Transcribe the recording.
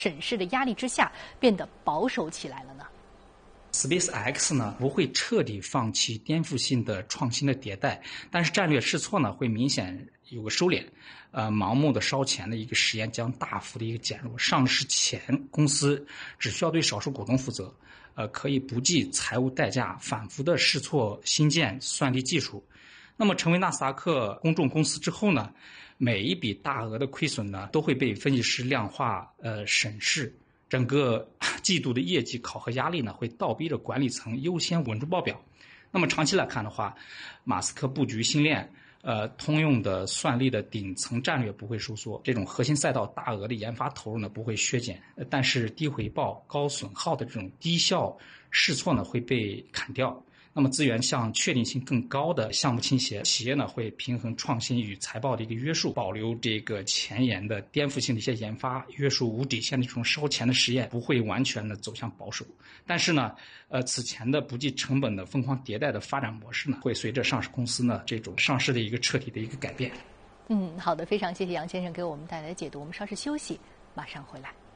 审视的压力之下变得保守起来了呢 ？SpaceX 呢不会彻底放弃颠覆性的创新的迭代，但是战略试错呢会明显有个收敛，盲目的烧钱的一个实验将大幅的一个减弱。上市前公司只需要对少数股东负责，可以不计财务代价反复的试错新建算力技术。那么成为纳斯达克公众公司之后呢，每一笔大额的亏损呢都会被分析师量化审视。整个季度的业绩考核压力呢，会倒逼着管理层优先稳住报表。那么长期来看的话，马斯克布局星链，通用的算力的顶层战略不会收缩，这种核心赛道大额的研发投入呢不会削减，但是低回报、高损耗的这种低效试错呢会被砍掉。那么资源向确定性更高的项目倾斜，企业呢会平衡创新与财报的一个约束，保留这个前沿的颠覆性的一些研发，约束无底线的这种烧钱的实验，不会完全的走向保守。但是呢，此前的不计成本的疯狂迭代的发展模式呢，会随着上市公司呢这种上市的一个彻底的一个改变。 好的，非常谢谢杨先生给我们带来的解读。我们稍事休息，马上回来。